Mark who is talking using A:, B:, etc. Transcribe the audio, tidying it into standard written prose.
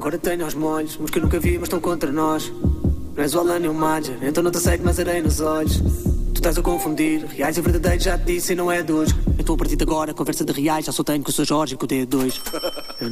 A: agora tenho aos molhos. Uns que eu nunca vi, mas estão contra nós. Não és o Alan nem o Madger, então não te aceito mais areia nos olhos. Tu estás a confundir, reais e verdadeiros já te disse e não é de hoje. Então a partir de agora, conversa de reais, já só tenho com o Sr. Jorge e com o D2.